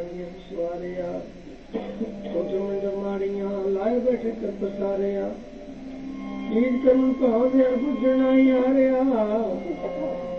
रंगे सवारिया कुछ मंड माड़िया लाए बैठे कर बसारिया ईद कन भावे बुझना ही आ रहा